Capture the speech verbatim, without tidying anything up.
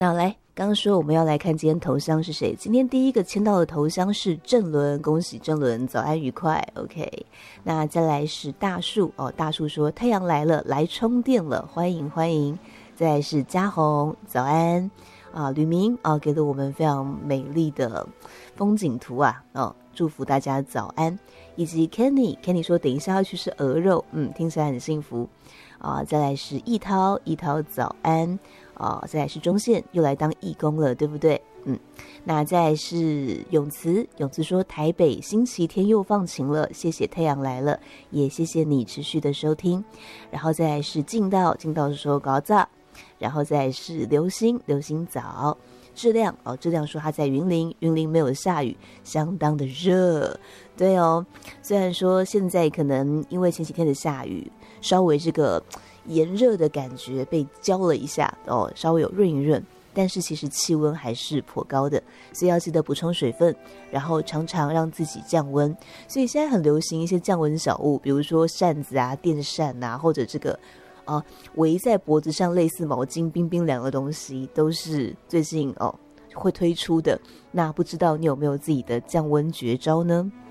那来，刚刚说我们要来看今天头香是谁？今天第一个签到的头香是郑伦，恭喜郑伦，早安愉快。OK， 那再来是大树哦，大树说太阳来了，来充电了，欢迎欢迎。再来是嘉宏，早安啊，吕明啊，给了我们非常美丽的风景图啊，哦，祝福大家早安。以及 Kenny，Kenny 说等一下要去吃鹅肉，嗯，听起来很幸福啊。再来是易涛，易涛早安。哦，再来是中线又来当义工了，对不对？嗯，那再来是永慈，永慈说台北星期天又放晴了，谢谢太阳来了，也谢谢你持续的收听。然后再来是进道，进道是说高早，然后再来是流星，流星早。质量哦，质量说他在云林，云林没有下雨，相当的热。对哦，虽然说现在可能因为前几天的下雨，稍微这个炎热的感觉被浇了一下哦，稍微有润一润，但是其实气温还是颇高的，所以要记得补充水分，然后常常让自己降温。所以现在很流行一些降温小物，比如说扇子啊、电扇啊，或者这个啊围在脖子上类似毛巾冰冰凉的东西，都是最近哦会推出的。那不知道你有没有自己的降温绝招呢？